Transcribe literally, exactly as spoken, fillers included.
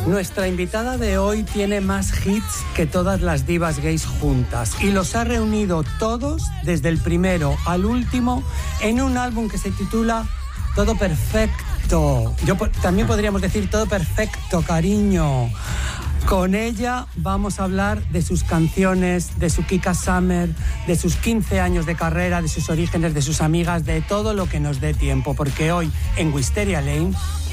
Nuestra invitada de hoy tiene más hits que todas las divas gays juntas y los ha reunido todos, desde el primero al último, en un álbum que se titula Todo Perfecto. Yo también podríamos decir Todo Perfecto, cariño. Con ella vamos a hablar de sus canciones, de su Kika Summer, de sus quince años de carrera, de sus orígenes, de sus amigas, de todo lo que nos dé tiempo, porque hoy en Wisteria Lane